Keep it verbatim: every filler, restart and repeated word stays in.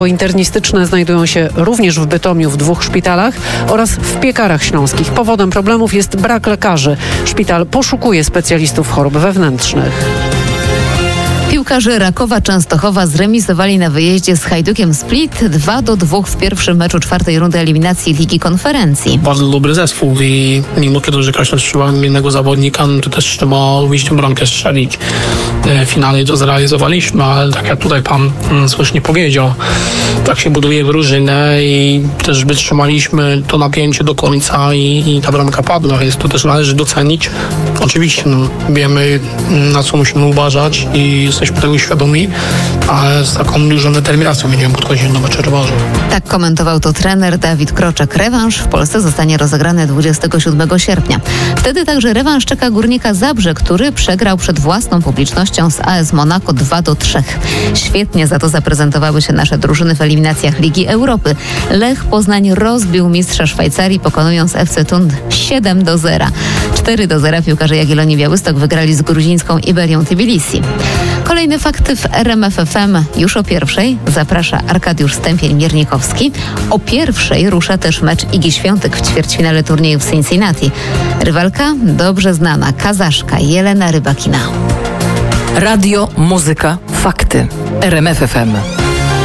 Internistyczne znajdują się również w Bytomiu w dwóch szpitalach oraz w Piekarach Śląskich. Powodem problemów jest brak lekarzy. Szpital poszukuje specjalistów chorób wewnętrznych. Piłkarze Rakowa Częstochowa zremisowali na wyjeździe z Hajdukiem Split dwa do dwóch w pierwszym meczu czwartej rundy eliminacji Ligi Konferencji. Bardzo dobry zespół i mimo kiedy, że Kraśno trzymała jednego zawodnika, no to też trzeba umieć tę bramkę strzelić. W finale to zrealizowaliśmy, ale tak jak tutaj pan słusznie powiedział, tak się buduje drużynę i też wytrzymaliśmy to napięcie do końca i, i ta bramka padła, więc to też należy docenić. Oczywiście no, wiemy, na co musimy uważać i jesteśmy tego świadomi, ale z taką dużą determinacją będziemy podchodzić do meczu rywalów. Tak komentował to trener Dawid Kroczek. Rewanż w Polsce zostanie rozegrany dwudziestego siódmego sierpnia. Wtedy także rewanż czeka Górnika Zabrze, który przegrał przed własną publicznością z A S Monaco dwa do trzech. Świetnie za to zaprezentowały się nasze drużyny w eliminacjach Ligi Europy. Lech Poznań rozbił mistrza Szwajcarii, pokonując F C Thun siedem do zera. cztery do zera piłkarze Jagiellonii Białystok wygrali z gruzińską Iberią Tbilisi. Kolejne fakty w R M F F M już o pierwszej. Zaprasza Arkadiusz Stępień-Miernikowski. O pierwszej rusza też mecz Igi Świątek w ćwierćfinale turnieju w Cincinnati. Rywalka dobrze znana, Kazaszka Jelena Rybakina. Radio, muzyka, fakty. R M F F M.